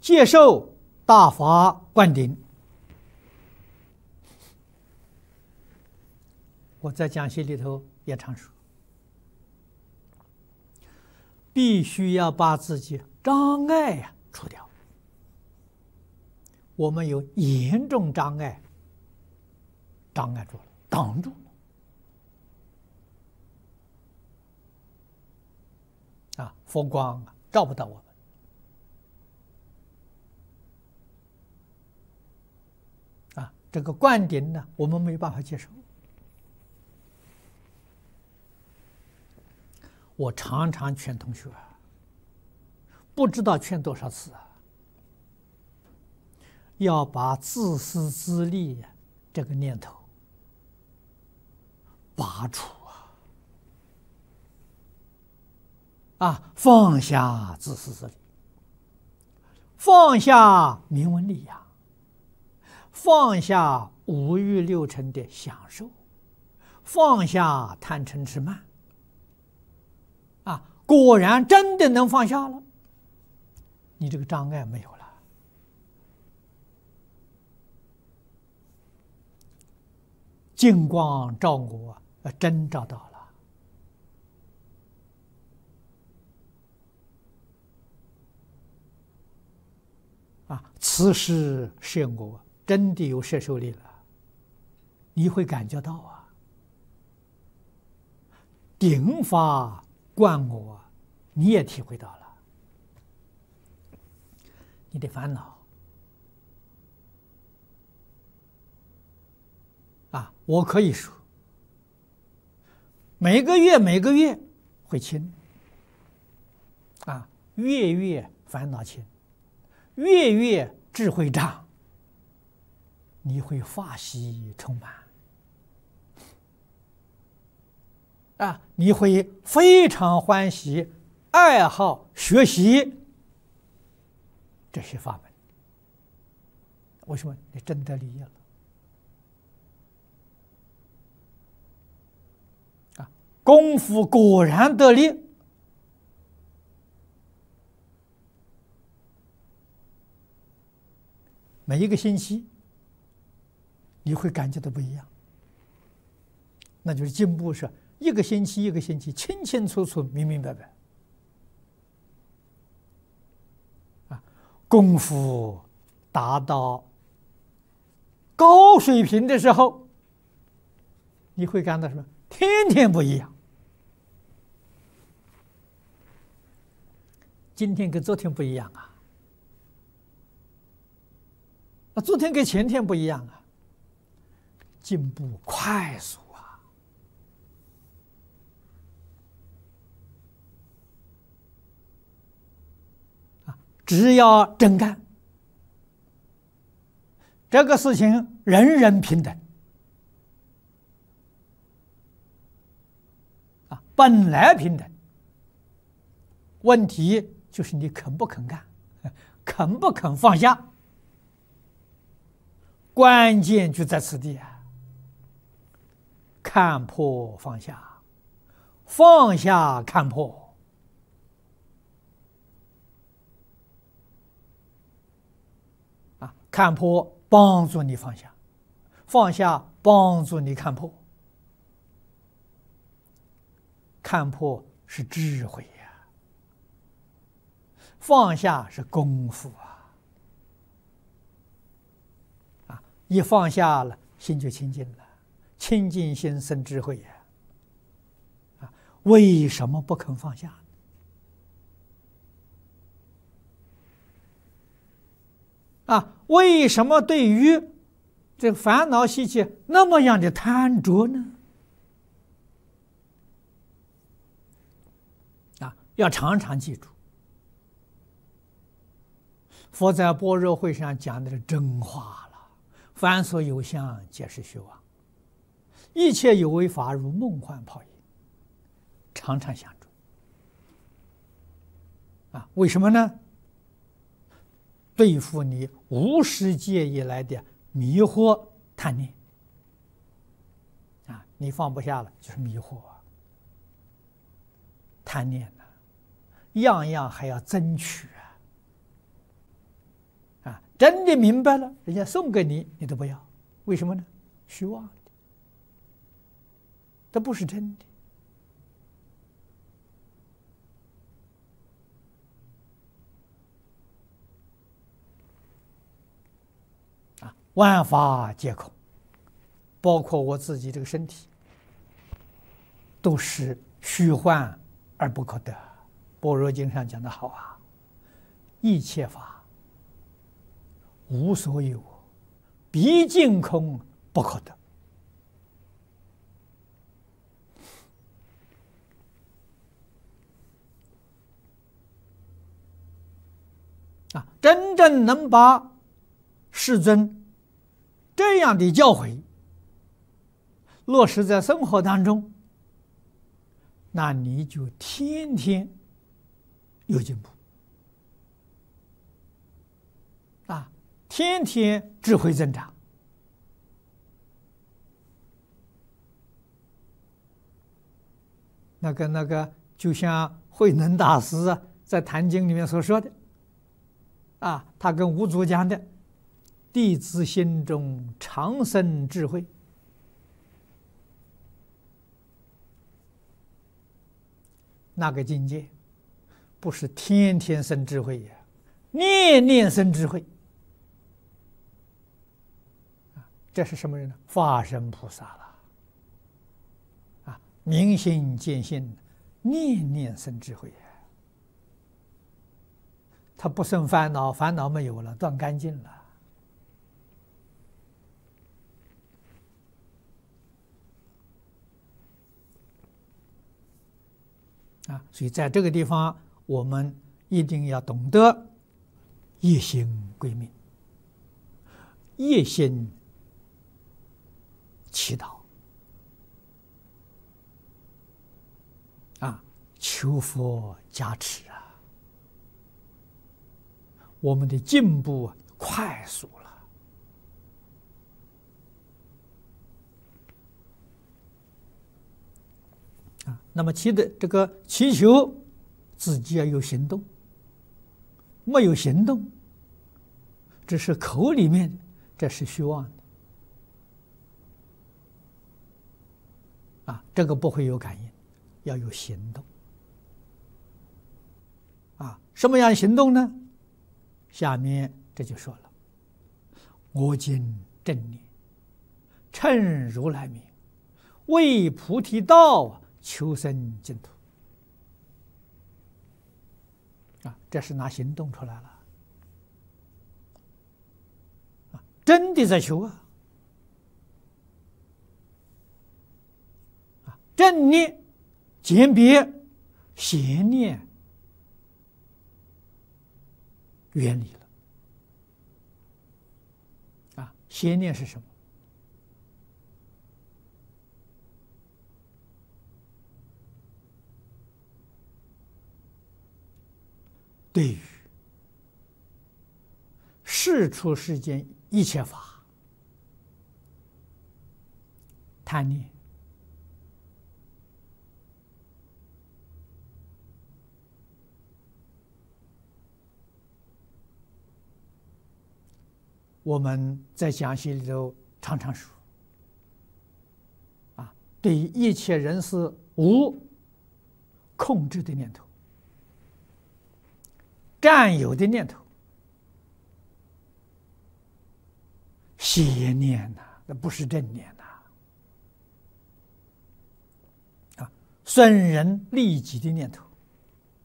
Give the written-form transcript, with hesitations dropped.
接受大法灌顶。我在讲习里头也常说，必须要把自己障碍除掉。我们有严重障碍，障碍住了，挡住了啊，佛光照不到我们啊，这个灌顶呢，我们没办法接受。我常常劝同学，不知道劝多少次啊，要把自私自利这个念头拔除放下自私自利，放下名闻利养，放下五欲六尘的享受，放下贪嗔痴慢。果然真的能放下了，你这个障碍没有了。净光照我，真照到了。此时是我真的有摄受力了，你会感觉到顶法灌我，你也体会到了。你的烦恼我可以说，每个月会轻月月烦恼轻，月月智慧长，你会法喜充满你会非常欢喜，爱好学习这些法门。为什么？你真得利益了功夫果然得力，每一个星期你会感觉到不一样，那就是进步是一个星期一个星期清清楚楚明明白白功夫达到高水平的时候，你会感到什么？天天不一样。今天跟昨天不一样昨天跟前天不一样进步快速只要真干，这个事情人人平等本来平等，问题就是你肯不肯干，肯不肯放下，关键就在此地看破放下，放下看破看破帮助你放下，放下帮助你看破。看破是智慧放下是功夫一放下了，心就清净了，清净心生智慧为什么不肯放下为什么对于这烦恼习气那么样的贪着呢？要常常记住，佛在般若会上讲的是真话了。凡所有相，皆是虚妄；一切有为法，如梦幻泡影。常常想住为什么呢？对付你无始界以来的迷惑贪念你放不下了，就是迷惑贪念样样还要争取真的明白了，人家送给你，你都不要，为什么呢？虚妄的，这不是真的。万法皆空，包括我自己这个身体，都是虚幻而不可得。般若经上讲的好啊，一切法无所有，毕竟空不可得。真正能把世尊这样的教诲落实在生活当中，那你就天天有进步天天智慧增长。那个，就像慧能大师在《坛经》里面所说的他跟五祖讲的，弟子心中常生智慧。那个境界不是天天生智慧呀，念念生智慧。这是什么人呢？法身菩萨了明心见性，念念生智慧他不生烦恼，烦恼没有了，断干净了所以在这个地方，我们一定要懂得一心归命，一心祈祷求佛加持我们的进步快速了那么这个祈求自己要有行动，没有行动，只是口里面，这是虚妄的这个不会有感应，要有行动什么样行动呢？下面这就说了：我今正念，乘如来名，为菩提道求生净土这是拿行动出来了真的在求正念鉴别邪念远离了邪念是什么？对于世出世间一切法贪念，我们在讲习里头常常说对于一切人事无控制的念头，占有的念头，邪念那不是正念损人利己的念头，